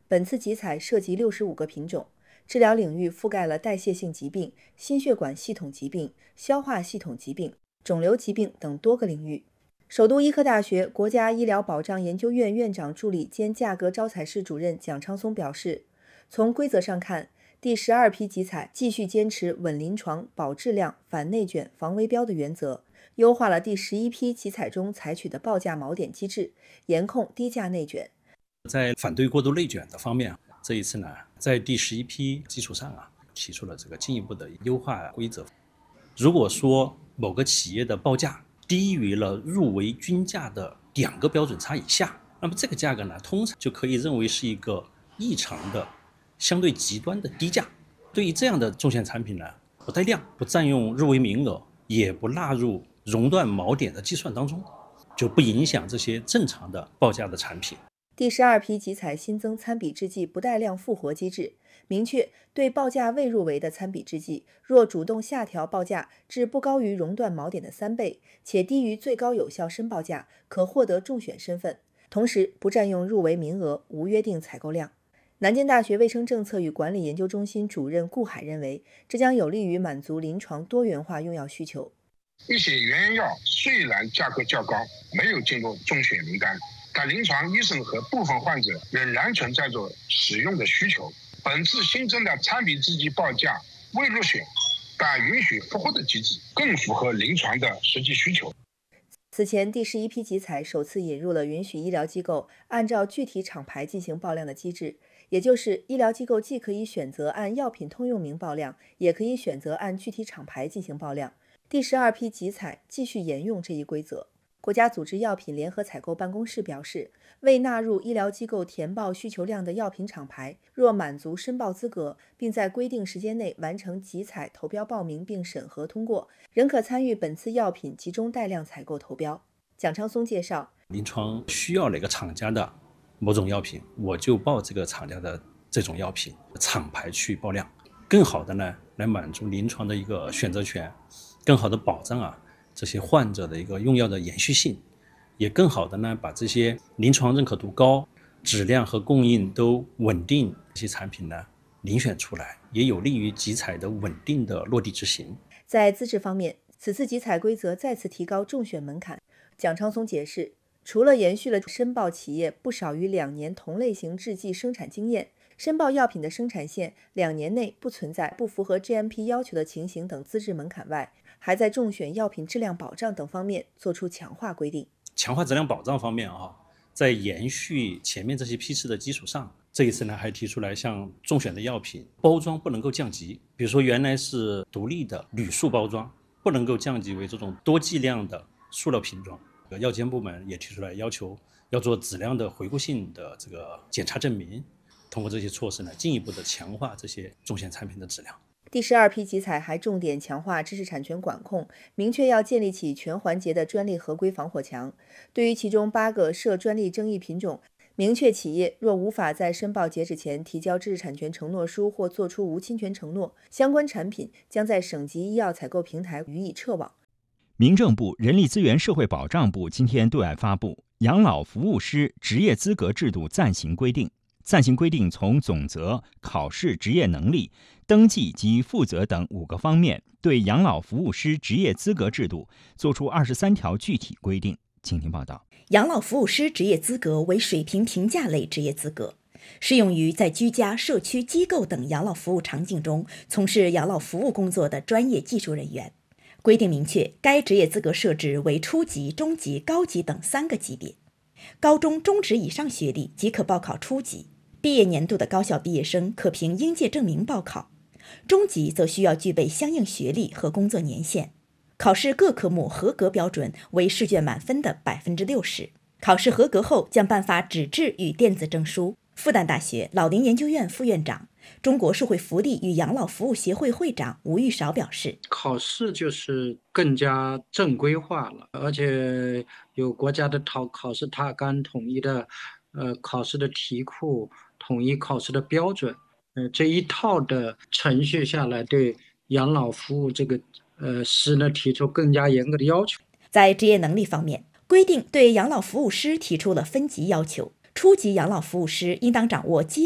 本次集采涉及65个品种，治疗领域覆盖了代谢性疾病、心血管系统疾病、消化系统疾病、肿瘤疾病等多个领域。首都医科大学国家医疗保障研究院院长助理兼价格招采室主任蒋昌松表示，从规则上看，第12批集采继续坚持稳临床、保质量、反内卷、防围标的原则，优化了第11批集采中采取的报价锚点机制，严控低价内卷。 在反对过度内卷的方面，这一次呢，在第11批基础上提出了这个进一步的优化规则。如果说某个企业的报价低于了入围均价的2个标准差以下，那么这个价格呢，通常就可以认为是一个异常的、相对极端的低价。对于这样的重险产品呢，不带量、不占用入围名额，也不纳入熔断锚点的计算当中，就不影响这些正常的报价的产品。 第12批集采新增参比制剂不带量复活机制，明确对报价未入围的参比制剂，若主动下调报价至不高于熔断锚点的3倍，且低于最高有效申报价，可获得中选身份，同时不占用入围名额，无约定采购量。南京大学卫生政策与管理研究中心主任顾海认为，这将有利于满足临床多元化用药需求。 一些原药虽然价格较高，没有进入中选名单，但临床医生和部分患者仍然存在着使用的需求。本次新增的参比制剂报价未入选，但允许复活的机制更符合临床的实际需求。 此前，第11批集采首次引入了允许医疗机构按照具体厂牌进行报量的机制，也就是医疗机构既可以选择按药品通用名报量，也可以选择按具体厂牌进行报量。第12批集采继续沿用这一规则。国家组织药品联合采购办公室表示，未纳入医疗机构填报需求量的药品厂牌，若满足申报资格，并在规定时间内完成集采投标报名并审核通过，仍可参与本次药品集中带量采购投标。蒋昌松介绍， 临床需要哪个厂家的某种药品，我就报这个厂家的这种药品，厂牌去报量，更好的呢来满足临床的一个选择权，更好的保障这些患者的一个用药的延续性，也更好的呢把这些临床认可度高、质量和供应都稳定这些产品呢遴选出来，也有利于集采的稳定的落地执行。 在资质方面，此次集采规则再次提高中选门槛。蒋昌松解释，除了延续了申报企业不少于2年同类型制剂生产经验，申报药品的生产线2年内不存在不符合 GMP 要求的情形等资质门槛外，还在中选药品质量保障等方面做出强化规定。 强化质量保障方面在延续前面这些批次的基础上，这一次呢还提出来，像中选的药品包装不能够降级，比如说原来是独立的铝塑包装，不能够降级为这种多剂量的塑料瓶装。药监部门也提出来要求要做质量的回顾性的这个检查证明，通过这些措施呢，进一步的强化这些中选产品的质量。 第12批集采还重点强化知识产权管控，明确要建立起全环节的专利合规防火墙。对于其中8个涉专利争议品种，明确企业若无法在申报截止前提交知识产权承诺书或作出无侵权承诺，相关产品将在省级医药采购平台予以撤网。 民政部人力资源社会保障部今天对外发布《养老服务师职业资格制度暂行规定》。暂行规定从总则、考试职业能力、登记及负责等5个方面，对养老服务师职业资格制度作出23条具体规定。请听报道。 养老服务师职业资格为水平评价类职业资格，适用于在居家、社区、机构等养老服务场景中从事养老服务工作的专业技术人员。规定明确，该职业资格设置为初级、中级、高级等3个级别。高中、中职以上学历即可报考初级，毕业年度的高校毕业生可凭应届证明报考。中级则需要具备相应学历和工作年限。考试各科目合格标准为试卷满分的60%。考试合格后将颁发纸质与电子证书。复旦大学老龄研究院副院长、中国社会福利与养老服务协会会长吴玉韶表示， 考试就是更加正规化了，而且有国家的考试踏纲，统一的考试的题库，统一考试的标准，这一套的程序下来，对养老服务这个师呢提出更加严格的要求。 在职业能力方面，规定对养老服务师提出了分级要求，初级养老服务师应当掌握基